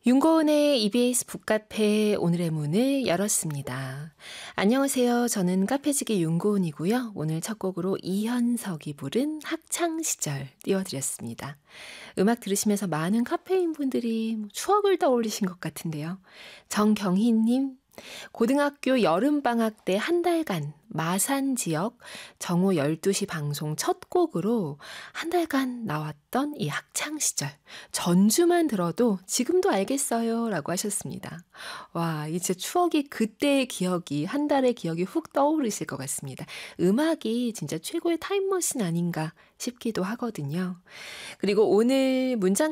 윤고은의 EBS 북카페 오늘의 문을 열었습니다. 안녕하세요. 저는 카페지기 윤고은이고요. 오늘 첫 곡으로 이현석이 부른 학창시절 띄워드렸습니다. 음악 들으시면서 많은 카페인 분들이 추억을 떠올리신 것 같은데요. 정경희님, 고등학교 여름방학 때 한 달간 마산 지역 정오 12시 방송 첫 곡으로 한 달간 나왔던 이 학창시절. 전주만 들어도 지금도 알겠어요 라고 하셨습니다. 와, 이제 추억이 그때의 기억이 한 달의 기억이 훅 떠오르실 것 같습니다. 음악이 진짜 최고의 타임머신 아닌가 싶기도 하거든요. 그리고 오늘 문장